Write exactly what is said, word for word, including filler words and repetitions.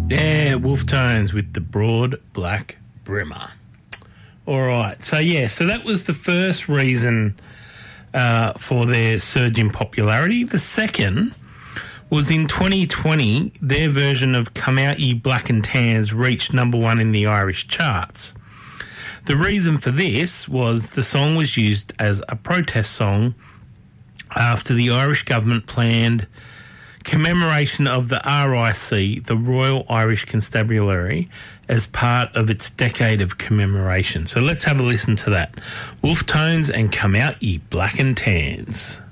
Yeah, Wolf Tones with the Broad Black Brimmer. All right. So, yeah, so that was the first reason uh, for their surge in popularity. The second was in twenty twenty, their version of Come Out Ye Black and Tans reached number one in the Irish charts. The reason for this was the song was used as a protest song after the Irish government planned commemoration of the R I C, the Royal Irish Constabulary, as part of its decade of commemoration. So let's have a listen to that. Wolf Tones and Come Out Ye Black and Tans.